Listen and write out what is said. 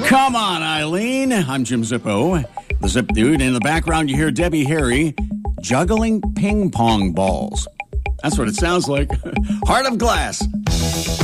Come on, Eileen. I'm Jim Zippo, the Zip Dude. In the background, you hear Debbie Harry juggling ping pong balls. That's what it sounds like. Heart of Glass.